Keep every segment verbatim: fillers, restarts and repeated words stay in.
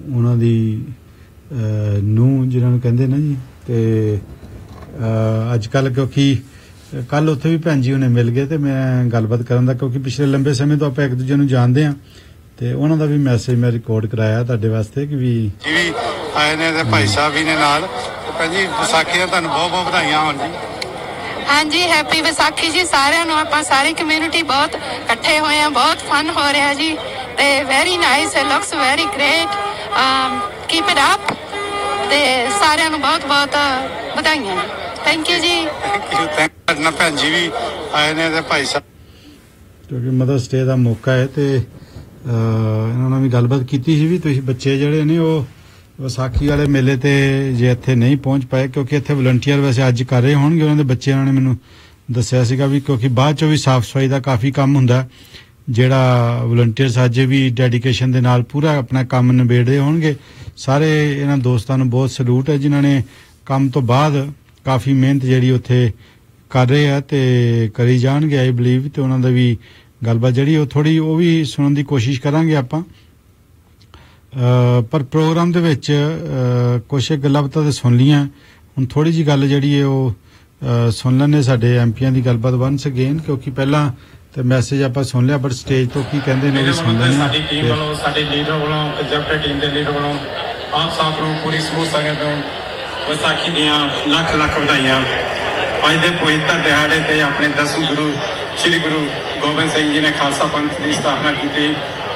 ਉਹਨਾਂ ਦੀ ਨੂੰਹ ਜਿਹਨਾਂ ਨੂੰ ਕਹਿੰਦੇ ਨਾ ਜੀ। ਤੇ ਅੱਜ ਕੱਲ੍ਹ ਕਿਉਂਕਿ ਕੱਲ ਉੱਥੇ ਵੀ ਭੈਣ ਜੀ ਉਹਨੇ ਮਿਲ ਗਏ ਤੇ ਮੈਂ ਗੱਲਬਾਤ ਕਰਨ ਦਾ, ਕਿਉਂਕਿ ਪਿਛਲੇ ਲੰਬੇ ਸਮੇਂ ਤੋਂ ਆਪਾਂ ਇੱਕ ਦੂਜੇ ਨੂੰ ਜਾਣਦੇ ਹਾਂ ਤੇ ਉਹਨਾਂ ਦਾ ਵੀ ਮੈਸੇਜ ਮੈਂ ਰਿਕਾਰਡ ਕਰਾਇਆ ਤੁਹਾਡੇ ਵਾਸਤੇ ਕਿ ਵੀ ਜੀ ਵੀ ਆਏ ਨੇ ਤੇ ਭਾਈ ਸਾਹਿਬ ਵੀ ਨੇ ਨਾਲ। ਭੈਣ ਜੀ ਵਿਸਾਖੀ ਦੀਆਂ ਤੁਹਾਨੂੰ ਬਹੁਤ ਬਹੁਤ ਵਧਾਈਆਂ ਹੋਣ ਜੀ। ਹਾਂਜੀ ਹੈਪੀ ਵਿਸਾਖੀ ਜੀ ਸਾਰਿਆਂ ਨੂੰ। ਆਪਾਂ ਸਾਰੀ ਕਮਿਊਨਿਟੀ ਬਹੁਤ ਇਕੱਠੇ ਹੋਏ ਆ, ਬਹੁਤ ਫਨ ਹੋ ਰਿਹਾ ਜੀ ਤੇ very nice, looks very great, keep it up ਤੇ ਸਾਰਿਆਂ ਨੂੰ ਬਹੁਤ ਬਹੁਤ ਵਧਾਈਆਂ। ਥੈਂਕ ਯੂ ਜੀ। ਨਾ ਭੈਣ ਜੀ ਵੀ ਆਏ ਨੇ ਤੇ ਭਾਈ ਸਾਹਿਬ, ਕਿਉਂਕਿ ਮਦਰਸ ਡੇ ਦਾ ਮੌਕਾ ਹੈ ਤੇ ਇਹਨਾਂ ਨਾਲ ਵੀ ਗੱਲਬਾਤ ਕੀਤੀ ਸੀ ਵੀ ਤੁਸੀਂ ਬੱਚੇ ਜਿਹੜੇ ਨੇ ਉਹ ਵਿਸਾਖੀ ਵਾਲੇ ਮੇਲੇ ਤੇ ਜੇ ਇੱਥੇ ਨਹੀਂ ਪਹੁੰਚ ਪਾਏ, ਕਿਉਂਕਿ ਇੱਥੇ ਵਲੰਟੀਅਰ ਵੈਸੇ ਅੱਜ ਕਰ ਰਹੇ ਹੋਣਗੇ ਉਹਨਾਂ ਦੇ ਬੱਚੇ। ਉਹਨਾਂ ਨੇ ਮੈਨੂੰ ਦੱਸਿਆ ਸੀਗਾ ਵੀ ਕਿਉਂਕਿ ਬਾਅਦ ਚੋਂ ਵੀ ਸਾਫ਼ ਸਫਾਈ ਦਾ ਕਾਫੀ ਕੰਮ ਹੁੰਦਾ, ਜਿਹੜਾ ਵਲੰਟੀਅਰਸ ਅੱਜ ਵੀ ਡੈਡੀਕੇਸ਼ਨ ਦੇ ਨਾਲ ਪੂਰਾ ਆਪਣਾ ਕੰਮ ਨਿਬੇੜਦੇ ਹੋਣਗੇ। ਸਾਰੇ ਇਹਨਾਂ ਦੋਸਤਾਂ ਨੂੰ ਬਹੁਤ ਸਲੂਟ ਹੈ ਜਿਨ੍ਹਾਂ ਨੇ ਕੰਮ ਤੋਂ ਬਾਅਦ ਕਾਫੀ ਮਿਹਨਤ ਜਿਹੜੀ ਉੱਥੇ ਕਰ ਰਹੇ ਆ ਤੇ ਕਰੀ ਜਾਣਗੇ ਆਈ ਬਲੀਵ। ਤੇ ਉਹਨਾਂ ਦਾ ਵੀ ਗੱਲਬਾਤ ਜਿਹੜੀ ਉਹ ਥੋੜੀ ਉਹ ਵੀ ਸੁਣਨ ਦੀ ਕੋਸ਼ਿਸ਼ ਕਰਾਂਗੇ ਆਪਾਂ। ਪਰ ਪ੍ਰੋਗਰਾਮ ਦੇ ਵਿੱਚ ਕੁਛ ਗੱਲਾਂ ਬਾਤਾਂ ਤੇ ਸੁਣ ਲੀਆਂ, ਹੁਣ ਥੋੜੀ ਜੀ ਗੱਲ ਜਿਹੜੀ ਹੈ ਉਹ ਸੁਣ ਲੈਣੇ ਸਾਡੇ ਐਮਪੀਆਂ ਦੀ ਗੱਲਬਾਤ ਵਨਸ ਅਗੇਨ, ਕਿਉਂਕਿ ਪਹਿਲਾਂ ਤੇ ਮੈਸੇਜ ਆਪਾਂ ਸੁਣ ਲਿਆ ਬਟ ਸਟੇਜ ਤੋਂ ਕੀ ਕਹਿੰਦੇ ਨੇ ਉਹ ਵੀ ਸੁਣ ਲੈਣੇ। ਸਾਡੀ ਟੀਮ ਵੱਲੋਂ, ਸਾਡੇ ਲੀਡਰ ਵੱਲੋਂ, ਕੰਜੈਪਟਰ ਟੀਮ ਦੇ ਲੀਡਰ ਵੱਲੋਂ ਆਪ ਸਭ ਨੂੰ ਪੂਰੀ ਸਮੂਹ ਸੰਗਤ ਨੂੰ ਵਿਸਾਖੀ ਦੀਆਂ ਲੱਖ ਲੱਖ ਵਧਾਈਆਂ। ਅੱਜ ਦੇ ਪਵਿੱਤਰ ਦਿਹਾੜੇ ਤੇ ਆਪਣੇ ਦਸਵੇਂ ਗੁਰੂ ਸ੍ਰੀ ਗੁਰੂ ਗੋਬਿੰਦ ਸਿੰਘ ਜੀ ਨੇ ਖਾਲਸਾ ਪੰਥ ਦੀ ਸਥਾਪਨਾ ਕੀਤੀ।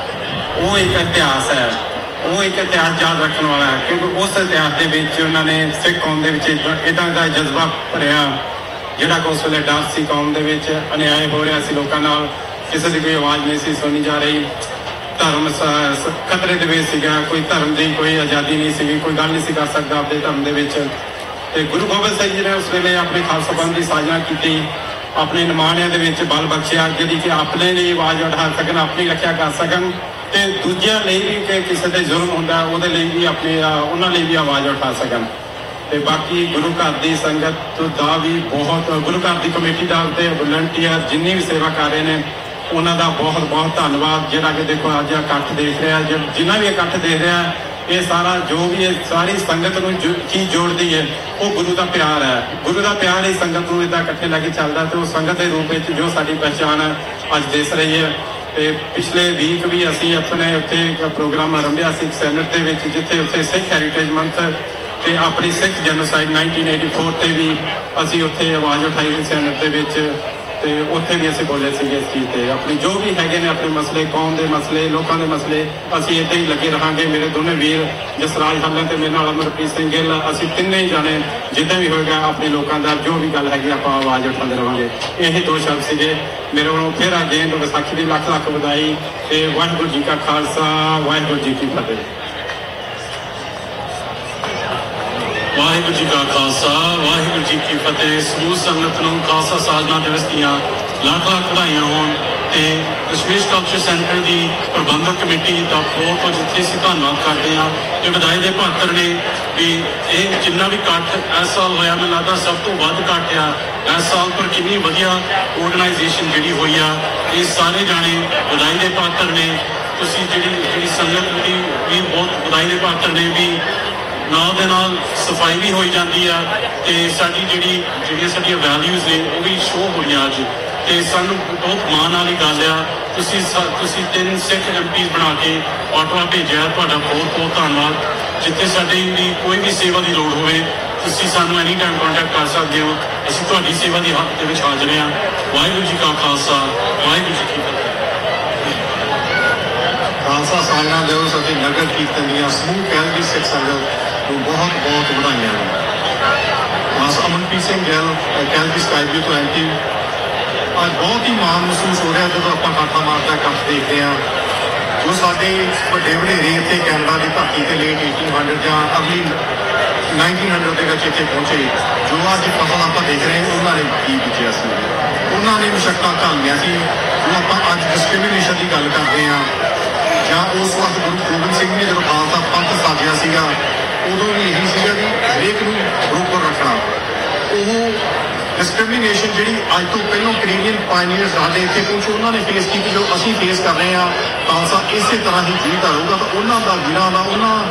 ਉਹ ਇੱਕ ਇਤਿਹਾਸ ਹੈ, ਉਹ ਇੱਕ ਇਤਿਹਾਸ ਯਾਦ ਰੱਖਣ ਵਾਲਾ ਹੈ, ਕਿਉਂਕਿ ਉਸ ਇਤਿਹਾਸ ਦੇ ਵਿੱਚ ਉਹਨਾਂ ਨੇ ਸਿੱਖ ਕੌਮ ਦੇ ਵਿੱਚ ਇੱਦਾਂ ਦਾ ਜਜ਼ਬਾ ਭਰਿਆ ਜਿਹੜਾ ਕਿ ਉਸ ਵੇਲੇ ਡਰ ਸੀ ਕੌਮ ਦੇ ਵਿੱਚ, ਅਨਿਆਏ ਹੋ ਰਿਹਾ ਸੀ ਲੋਕਾਂ ਨਾਲ, ਕਿਸੇ ਦੀ ਕੋਈ ਆਵਾਜ਼ ਨਹੀਂ ਸੀ ਸੁਣੀ ਜਾ ਰਹੀ, ਧਰਮ ਖਤਰੇ ਦੇ ਵਿੱਚ ਸੀਗਾ, ਕੋਈ ਧਰਮ ਦੀ ਕੋਈ ਆਜ਼ਾਦੀ ਨਹੀਂ ਸੀਗੀ, ਕੋਈ ਗੱਲ ਨਹੀਂ ਸੀ ਕਰ ਸਕਦਾ ਆਪਣੇ ਧਰਮ ਦੇ ਵਿੱਚ। ਤੇ ਗੁਰੂ ਗੋਬਿੰਦ ਸਿੰਘ ਜੀ ਨੇ ਉਸ ਵੇਲੇ ਆਪਣੇ ਖਾਲਸਾ ਪੰਥ ਦੀ ਸਾਜਨਾ ਕੀਤੀ, ਆਪਣੇ ਨਿਮਾਣਿਆਂ ਦੇ ਵਿੱਚ ਬਲ ਬਖਸ਼ਿਆ ਜਿਹੜੀ ਕਿ ਆਪਣੇ ਲਈ ਆਵਾਜ਼ ਉਠਾ ਸਕਣ, ਆਪਣੀ ਰੱਖਿਆ ਕਰ ਸਕਣ ਤੇ ਦੂਜਿਆਂ ਲਈ ਵੀ ਕਿ ਕਿਸੇ ਤੇ ਜ਼ੁਲਮ ਹੁੰਦਾ ਉਹਦੇ ਲਈ ਵੀ ਆਪਣੇ ਉਹਨਾਂ ਲਈ ਵੀ ਆਵਾਜ਼ ਉਠਾ ਸਕਣ। ਤੇ ਬਾਕੀ ਗੁਰੂ ਘਰ ਦੀ ਸੰਗਤ ਦਾ ਵੀ ਬਹੁਤ, ਗੁਰੂ ਘਰ ਦੀ ਕਮੇਟੀ ਦਾ ਤੇ ਵਲੰਟੀਅਰ ਜਿੰਨੀ ਵੀ ਸੇਵਾ ਕਰ ਰਹੇ ਨੇ ਉਹਨਾਂ ਦਾ ਬਹੁਤ ਬਹੁਤ ਧੰਨਵਾਦ। ਜਿਹੜਾ ਕਿ ਦੇਖੋ ਅੱਜ ਇਕੱਠ ਦੇਖ ਰਿਹਾ, ਜਿੰਨਾ ਵੀ ਇਕੱਠ ਦੇਖ ਰਿਹਾ, ਇਹ ਸਾਰਾ ਜੋ ਵੀ ਇਹ ਸਾਰੀ ਸੰਗਤ ਨੂੰ ਕੀ ਜੋੜਦੀ ਹੈ ਉਹ ਗੁਰੂ ਦਾ ਪਿਆਰ ਹੈ। ਗੁਰੂ ਦਾ ਪਿਆਰ ਹੀ ਸੰਗਤ ਨੂੰ ਇੱਦਾਂ ਇਕੱਠੇ ਲੈ ਕੇ ਚੱਲਦਾ ਤੇ ਉਹ ਸੰਗਤ ਦੇ ਰੂਪ ਵਿੱਚ ਜੋ ਸਾਡੀ ਪਹਿਚਾਣ ਹੈ ਅੱਜ ਦਿਸ ਰਹੀ ਹੈ। ਤੇ ਪਿਛਲੇ ਵੀਕ ਵੀ ਅਸੀਂ ਆਪਣੇ ਉੱਥੇ ਇੱਕ ਪ੍ਰੋਗਰਾਮ ਆਰੰਭਿਆ ਸੀ ਸੈਨੇਟ ਦੇ ਵਿੱਚ, ਜਿੱਥੇ ਉੱਥੇ ਸਿੱਖ ਹੈਰੀਟੇਜ ਮੰਥ ਤੇ ਆਪਣੀ ਸਿੱਖ ਜੈਨੋਸਾਈਡ ਨਾਈਨਟੀਨ ਏਟੀ ਫੋਰ ਤੇ ਵੀ ਅਸੀਂ ਉੱਥੇ ਆਵਾਜ਼ ਉਠਾਈ ਸੀ ਸੈਨੇਟ ਦੇ ਵਿੱਚ ਤੇ ਉੱਥੇ ਵੀ ਅਸੀਂ ਬੋਲੇ ਸੀਗੇ ਇਸ ਚੀਜ਼ ਤੇ। ਆਪਣੀ ਜੋ ਵੀ ਹੈਗੇ ਨੇ ਆਪਣੇ ਮਸਲੇ, ਕੌਮ ਦੇ ਮਸਲੇ, ਲੋਕਾਂ ਦੇ ਮਸਲੇ, ਅਸੀਂ ਇੱਦਾਂ ਹੀ ਲੱਗੇ ਰਹਾਂਗੇ। ਮੇਰੇ ਦੋਨੇ ਵੀਰ ਜਸਰਾਜ ਹੱਲਨ ਤੇ ਮੇਰੇ ਨਾਲ ਅਮਰਪ੍ਰੀਤ ਸਿੰਘ ਗਿੱਲ, ਅਸੀਂ ਤਿੰਨੇ ਹੀ ਜਾਣੇ ਜਿੱਦਾਂ ਵੀ ਹੋਏਗਾ ਆਪਣੇ ਲੋਕਾਂ ਦਾ ਜੋ ਵੀ ਗੱਲ ਹੈਗੀ ਆਪਾਂ ਆਵਾਜ਼ ਉਠਾਉਂਦੇ ਰਹਾਂਗੇ। ਇਹ ਦੋ ਸ਼ਬਦ ਸੀਗੇ ਮੇਰੇ ਵੱਲੋਂ। ਫਿਰ ਅਗੇਨ ਤੋਂ ਵਿਸਾਖੀ ਦੀ ਲੱਖ ਲੱਖ ਵਧਾਈ ਤੇ ਵਾਹਿਗੁਰੂ ਜੀ ਕਾ ਖਾਲਸਾ, ਵਾਹਿਗੁਰੂ ਜੀ ਕੀ ਫਤਿਹ। ਵਾਹਿਗੁਰੂ ਜੀ ਕਾ ਖਾਲਸਾ, ਵਾਹਿਗੁਰੂ ਜੀ ਕੀ ਫਤਿਹ। ਸਮੂਹ ਸੰਗਤ ਨੂੰ ਖਾਲਸਾ ਸਾਜਨਾ ਦਿਵਸ ਦੀਆਂ ਲੱਖ ਲੱਖ ਵਧਾਈਆਂ ਹੋਣ ਤੇ ਕਸ਼ਮੀਰ ਕਲਚਰ ਸੈਂਟਰ ਦੀ ਪ੍ਰਬੰਧਕ ਕਮੇਟੀ ਦਾ ਬਹੁਤ ਬਹੁਤ ਜਿੱਥੇ ਅਸੀਂ ਧੰਨਵਾਦ ਕਰਦੇ ਹਾਂ ਤੇ ਵਧਾਈ ਦੇ ਪਾਤਰ ਨੇ ਵੀ ਇਹ ਜਿੰਨਾ ਵੀ ਇਕੱਠ ਇਸ ਸਾਲ ਹੋਇਆ, ਮੈਨੂੰ ਲੱਗਦਾ ਸਭ ਤੋਂ ਵੱਧ ਇਕੱਠ ਆ ਇਸ ਸਾਲ, ਪਰ ਕਿੰਨੀ ਵਧੀਆ ਆਰਗੇਨਾਈਜੇਸ਼ਨ ਜਿਹੜੀ ਹੋਈ ਆ। ਇਹ ਸਾਰੇ ਜਾਣੇ ਵਧਾਈ ਦੇ ਪਾਤਰ ਨੇ। ਤੁਸੀਂ ਜਿਹੜੀ ਜਿਹੜੀ ਸੰਗਤ ਦੀ ਵੀ ਬਹੁਤ ਵਧਾਈ ਦੇ ਪਾਤਰ ਨੇ ਵੀ। ਨਾਲ ਦੇ ਨਾਲ ਸਫਾਈ ਵੀ ਹੋਈ ਜਾਂਦੀ ਆ ਤੇ ਸਾਡੀ ਜਿਹੜੀ ਜਿਹੜੀਆਂ ਸਾਡੀਆਂ ਵੈਲਿਊਜ਼ ਨੇ ਉਹ ਵੀ ਸ਼ੋਅ ਹੋਈਆਂ ਅੱਜ ਤੇ ਸਾਨੂੰ ਬਹੁਤ ਮਾਣ ਵਾਲੀ ਗੱਲ ਆ। ਤੁਸੀਂ ਤੁਸੀਂ ਤਿੰਨ ਸਿੱਖ ਐਮ ਪੀ ਬਣਾ ਕੇ ਆਟਵਾ ਭੇਜਿਆ, ਤੁਹਾਡਾ ਬਹੁਤ ਬਹੁਤ ਧੰਨਵਾਦ। ਜਿੱਥੇ ਸਾਡੀ ਵੀ ਕੋਈ ਵੀ ਸੇਵਾ ਦੀ ਲੋੜ ਹੋਵੇ ਤੁਸੀਂ ਸਾਨੂੰ ਐਨੀ ਟਾਈਮ ਕੰਟੈਕਟ ਕਰ ਸਕਦੇ ਹੋ, ਅਸੀਂ ਤੁਹਾਡੀ ਸੇਵਾ ਦੀ ਹੱਕ ਦੇ ਵਿੱਚ ਹਾਜ਼ਰ ਹਾਂ। ਵਾਹਿਗੁਰੂ ਜੀ ਕਾ ਖਾਲਸਾ, ਵਾਹਿਗੁਰੂ ਜੀ ਕੀ ਫਤਿਹ। ਖਾਲਸਾ ਸਾਜਨਾ ਦਿਵਸ ਅਤੇ ਨਗਰ ਕੀਰਤਨ ਦੀਆਂ ਸਮੂਹ ਕੈਲਰੀ ਸਿੱਖ ਸੰਗਤ ਨੂੰ ਬਹੁਤ ਬਹੁਤ ਵਧਾਈਆਂ ਨੇ। ਬਸ ਅਮਨਪ੍ਰੀਤ ਸਿੰਘ ਗਿੱਲ ਕੈਲਰੀ ਸਕਾਈਵਿਊ ਤੋਂ ਐਮ ਪੀ, ਅੱਜ ਬਹੁਤ ਹੀ ਮਾਣ ਮਹਿਸੂਸ ਹੋ ਰਿਹਾ ਜਦੋਂ ਆਪਾਂ ਕਾਠਾ ਮਾਰਦਾ ਇਕੱਠ ਦੇਖਦੇ ਹਾਂ। ਜੋ ਸਾਡੇ ਵੱਡੇ ਵਡੇਰੇ ਇੱਥੇ ਕੈਨੇਡਾ ਦੀ ਧਰਤੀ ਤੇ ਲੇਟ ਏਟੀਨ ਹੰਡਰਡ ਜਾਂ ਅਰਲੀ ਨਾਈਨਟੀਨ ਹੰਡਰਡ ਦੇ ਵਿੱਚ ਇੱਥੇ ਪਹੁੰਚੇ, ਜੋ ਅੱਜ ਫਸਲ ਆਪਾਂ ਦੇਖ ਰਹੇ ਹਾਂ ਉਹਨਾਂ ਨੇ ਕੀ ਬੀਜਿਆ ਸੀ, ਉਹਨਾਂ ਨੇ ਮੁਸ਼ੱਕਤਾਂ ਝੱਲੀਆਂ ਸੀ। ਜੋ ਆਪਾਂ ਅੱਜ ਡਿਸਕ੍ਰਿਮੀਨੇਸ਼ਨ ਦੀ ਗੱਲ ਕਰਦੇ ਹਾਂ ਜਾਂ ਉਸ ਵਕਤ ਗੁਰੂ ਗੋਬਿੰਦ ਸਿੰਘ ਨੇ ਜਦੋਂ ਖਾਲਸਾ ਪੰਥ ਸਾਜਿਆ ਸੀਗਾ ਉਦੋਂ ਵੀ ਇਹੀ ਸੀਗਾ ਵੀ ਹਰੇਕ ਨੂੰ ਬਰੋਬਰ ਰੱਖਣਾ। ਉਹ ਡਿਸਕ੍ਰਿਮੀਨੇਸ਼ਨ ਜਿਹੜੀ ਅੱਜ ਤੋਂ ਪਹਿਲਾਂ ਕੈਨੇਡੀਅਨ ਪਾਇਨੀਅਰ ਸਾਡੇ ਇੱਥੇ ਕੁਝ ਉਹਨਾਂ ਨੇ ਫੇਸ ਕੀਤੀ, ਜੋ ਅਸੀਂ ਫੇਸ ਕਰ ਰਹੇ ਹਾਂ। ਖਾਲਸਾ ਇਸੇ ਤਰ੍ਹਾਂ ਹੀ ਜੀਵਦਾ ਰਹੂਗਾ ਤਾਂ ਉਹਨਾਂ ਦਾ ਵੀਰਾਂ ਦਾ ਉਹਨਾਂ